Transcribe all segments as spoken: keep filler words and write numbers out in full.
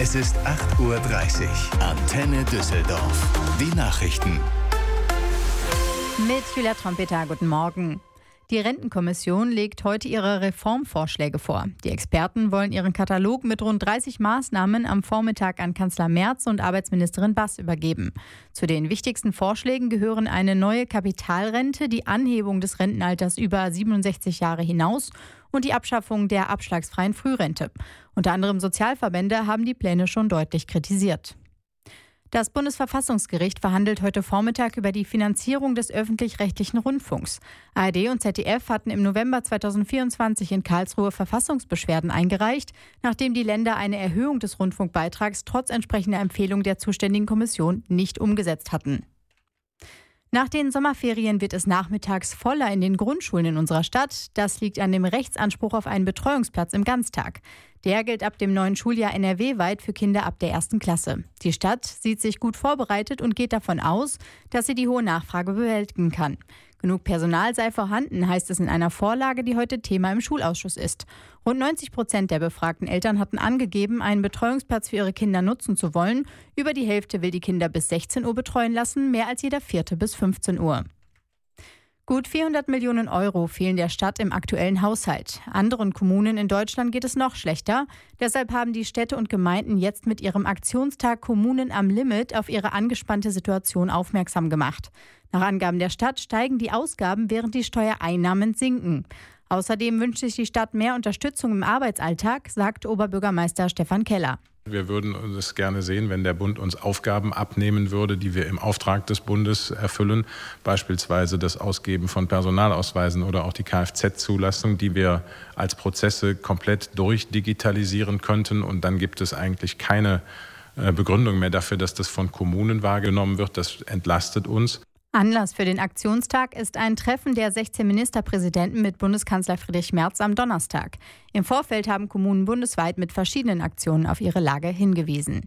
Es ist acht Uhr dreißig. Antenne Düsseldorf. Die Nachrichten. Mit Julia Trompeter, guten Morgen. Die Rentenkommission legt heute ihre Reformvorschläge vor. Die Experten wollen ihren Katalog mit rund dreißig Maßnahmen am Vormittag an Kanzler Merz und Arbeitsministerin Bass übergeben. Zu den wichtigsten Vorschlägen gehören eine neue Kapitalrente, die Anhebung des Rentenalters über siebenundsechzig Jahre hinaus und die Abschaffung der abschlagsfreien Frührente. Unter anderem Sozialverbände haben die Pläne schon deutlich kritisiert. Das Bundesverfassungsgericht verhandelt heute Vormittag über die Finanzierung des öffentlich-rechtlichen Rundfunks. A R D und Z D F hatten im November zweitausendvierundzwanzig in Karlsruhe Verfassungsbeschwerden eingereicht, nachdem die Länder eine Erhöhung des Rundfunkbeitrags trotz entsprechender Empfehlung der zuständigen Kommission nicht umgesetzt hatten. Nach den Sommerferien wird es nachmittags voller in den Grundschulen in unserer Stadt. Das liegt an dem Rechtsanspruch auf einen Betreuungsplatz im Ganztag. Der gilt ab dem neuen Schuljahr N R W-weit für Kinder ab der ersten Klasse. Die Stadt sieht sich gut vorbereitet und geht davon aus, dass sie die hohe Nachfrage bewältigen kann. Genug Personal sei vorhanden, heißt es in einer Vorlage, die heute Thema im Schulausschuss ist. Rund neunzig Prozent der befragten Eltern hatten angegeben, einen Betreuungsplatz für ihre Kinder nutzen zu wollen. Über die Hälfte will die Kinder bis sechzehn Uhr betreuen lassen, mehr als jeder vierte bis fünfzehn Uhr. Gut vierhundert Millionen Euro fehlen der Stadt im aktuellen Haushalt. Anderen Kommunen in Deutschland geht es noch schlechter. Deshalb haben die Städte und Gemeinden jetzt mit ihrem Aktionstag Kommunen am Limit auf ihre angespannte Situation aufmerksam gemacht. Nach Angaben der Stadt steigen die Ausgaben, während die Steuereinnahmen sinken. Außerdem wünscht sich die Stadt mehr Unterstützung im Arbeitsalltag, sagt Oberbürgermeister Stefan Keller. Wir würden es gerne sehen, wenn der Bund uns Aufgaben abnehmen würde, die wir im Auftrag des Bundes erfüllen. Beispielsweise das Ausgeben von Personalausweisen oder auch die Kfz-Zulassung, die wir als Prozesse komplett durchdigitalisieren könnten. Und dann gibt es eigentlich keine Begründung mehr dafür, dass das von Kommunen wahrgenommen wird. Das entlastet uns. Anlass für den Aktionstag ist ein Treffen der sechzehn Ministerpräsidenten mit Bundeskanzler Friedrich Merz am Donnerstag. Im Vorfeld haben Kommunen bundesweit mit verschiedenen Aktionen auf ihre Lage hingewiesen.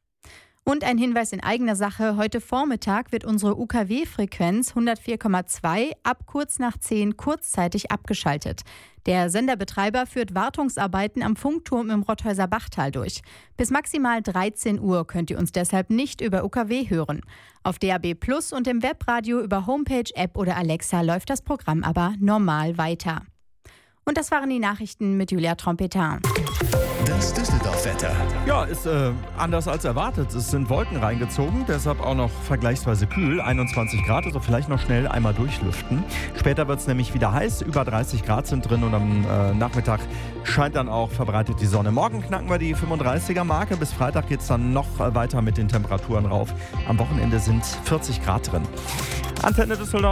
Und ein Hinweis in eigener Sache. Heute Vormittag wird unsere U K W-Frequenz hundertvier Komma zwei ab kurz nach zehn kurzzeitig abgeschaltet. Der Senderbetreiber führt Wartungsarbeiten am Funkturm im Rotthäuser Bachtal durch. Bis maximal dreizehn Uhr könnt ihr uns deshalb nicht über U K W hören. Auf D A B Plus und im Webradio über Homepage, App oder Alexa läuft das Programm aber normal weiter. Und das waren die Nachrichten mit Julia Trompeter. Das Düsseldorf-Wetter. Ja, ist äh, anders als erwartet. Es sind Wolken reingezogen, deshalb auch noch vergleichsweise kühl. einundzwanzig Grad, also vielleicht noch schnell einmal durchlüften. Später wird es nämlich wieder heiß, über dreißig Grad sind drin und am äh, Nachmittag scheint dann auch verbreitet die Sonne. Morgen knacken wir die fünfunddreißiger-Marke. Bis Freitag geht es dann noch weiter mit den Temperaturen rauf. Am Wochenende sind vierzig Grad drin. Antenne Düsseldorf.